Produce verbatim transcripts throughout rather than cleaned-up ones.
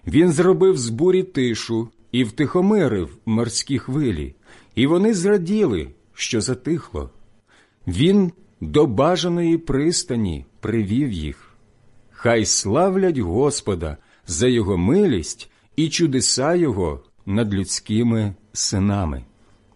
Він зробив з бурі тишу і втихомирив морські хвилі, і вони зраділи, що затихло. Він до бажаної пристані привів їх. Хай славлять Господа за Його милість і чудеса Його над людськими синами.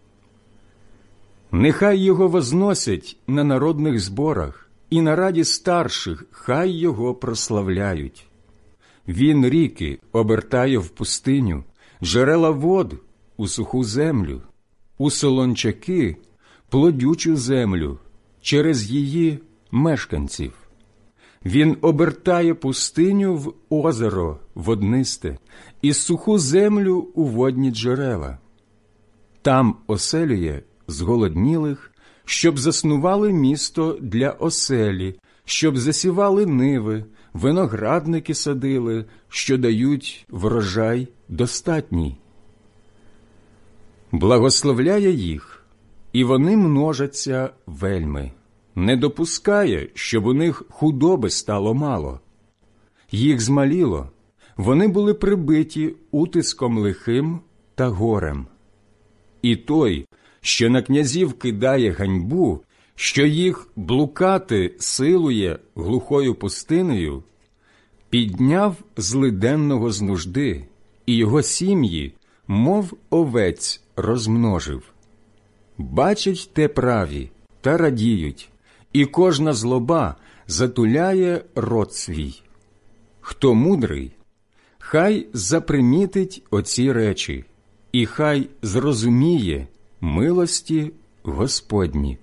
Нехай Його возносять на народних зборах, і на раді старших хай Його прославляють. Він ріки обертає в пустиню, джерела вод у суху землю, у солончаки плодючу землю, через її мешканців. Він обертає пустиню в озеро воднисте і суху землю у водні джерела. Там оселює зголоднілих, щоб заснували місто для оселі, щоб засівали ниви, виноградники садили, що дають врожай достатній. Благословляє їх, і вони множаться вельми. Не допускає, щоб у них худоби стало мало. Їх змаліло, вони були прибиті утиском лихим та горем. І той, що на князів кидає ганьбу, що їх блукати силує глухою пустинею, підняв злиденного з нужди, і його сім'ї, мов овець, розмножив. Бачать те праві та радіють, і кожна злоба затуляє рот свій. Хто мудрий, хай запримітить оці речі, і хай зрозуміє милості Господні.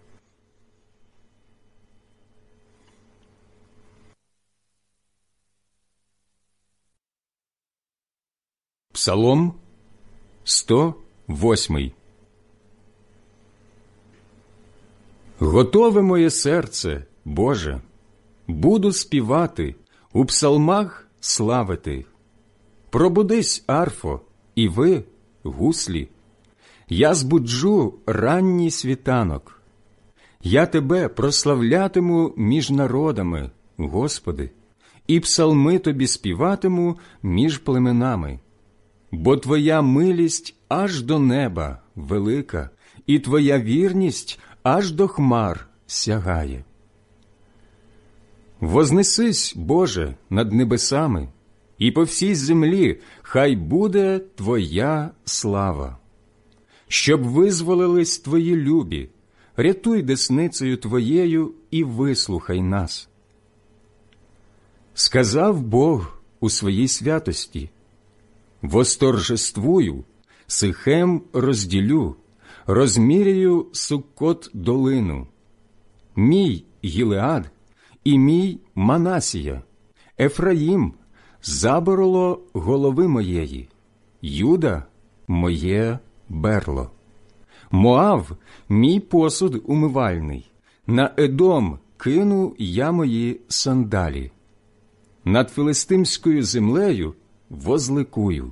Псалом сто восьмий. Готове моє серце, Боже, буду співати, у псалмах славити. Пробудись, арфо, і ви, гуслі. Я збуджу ранній світанок. Я Тебе прославлятиму між народами, Господи, і псалми Тобі співатиму між племенами. Бо Твоя милість аж до неба велика, і Твоя вірність аж до хмар сягає. Вознесись, Боже, над небесами, і по всій землі хай буде Твоя слава. Щоб визволились Твої любі, рятуй десницею Твоєю і вислухай нас. Сказав Бог у своїй святості: восторжествую, Сихем розділю, розміряю Суккот долину. Мій Гілеад і мій Манасія, Ефраїм забороло голови моєї, Юда моє берло. Моав мій посуд умивальний, на Едом кину я мої сандалі. Над филистимською землею возликую.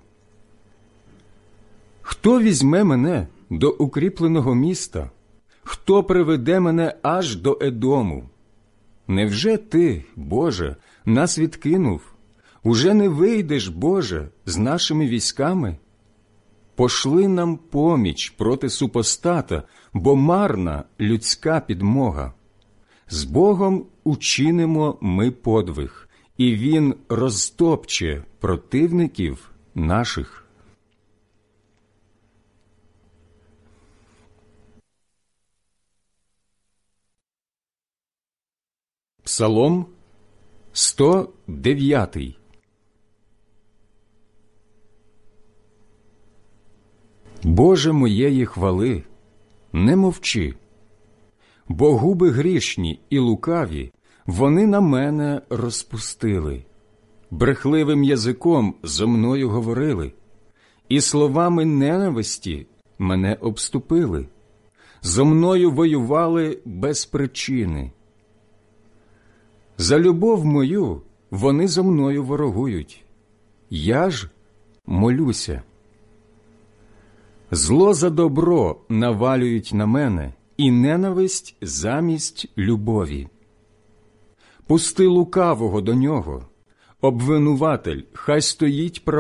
Хто візьме мене до укріпленого міста? Хто приведе мене аж до Едому? Невже ти, Боже, нас відкинув? Уже не вийдеш, Боже, з нашими військами? Пошли нам поміч проти супостата, бо марна людська підмога. З Богом учинимо ми подвиг, і Він розтопче противників наших. Псалом сто дев'ятий. Боже моєї хвали, не мовчи, бо губи грішні і лукаві вони на мене розпустили. Брехливим язиком зо мною говорили, і словами ненависті мене обступили. Зо мною воювали без причини. За любов мою вони зо мною ворогують. Я ж молюся. Зло за добро навалюють на мене, і ненависть замість любові. Пусти лукавого до нього, обвинуватель хай стоїть праворуч.